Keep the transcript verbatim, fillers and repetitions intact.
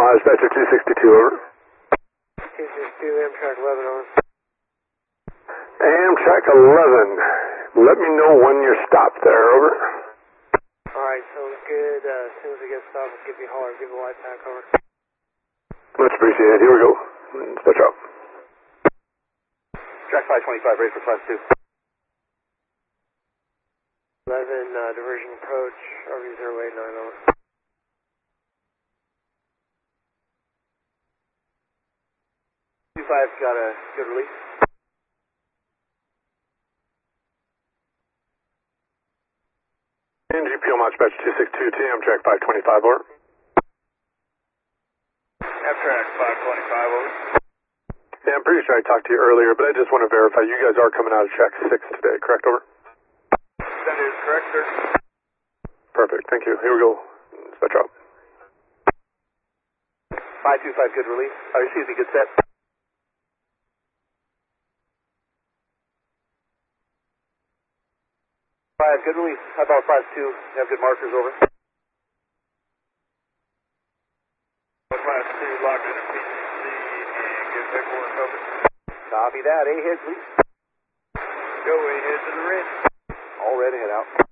Dispatcher two sixty-two, over. two sixty-two, Amtrak eleven, over. Amtrak eleven, let me know when you're stopped there, over. Alright, sounds good. Uh, as soon as we get stopped, we'll give you a holler, give you a light pack, over. Much appreciated. Here we go. Dispatch out. Track five twenty-five, ready for class two. eleven, uh, diversion approach, R V zero eight nine, over. two five, got a good release. N G P O Dispatch two sixty-two, T Amtrak five twenty-five, over. Amtrak five twenty-five, over. Yeah, I'm pretty sure I talked to you earlier, but I just want to verify you guys are coming out of track six today, correct, over? That is correct, sir. Perfect, thank you. Here we go. Dispatch out. five two five, good release. Oh, excuse me, good set. five, good release. How about class two? You have good markers, over. Class two, locked in at P C C and good paperwork, over. Copy that. A head, please. Go ahead to the red. All red, head out.